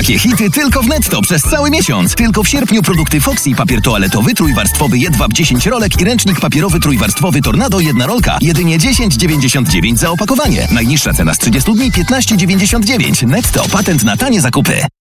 Takie hity tylko w Netto przez cały miesiąc. Tylko w sierpniu produkty Foxy, papier toaletowy trójwarstwowy Jedwab 10 rolek i ręcznik papierowy trójwarstwowy Tornado 1 rolka. Jedynie 10,99 za opakowanie. Najniższa cena z 30 dni 15,99. Netto. Patent na tanie zakupy.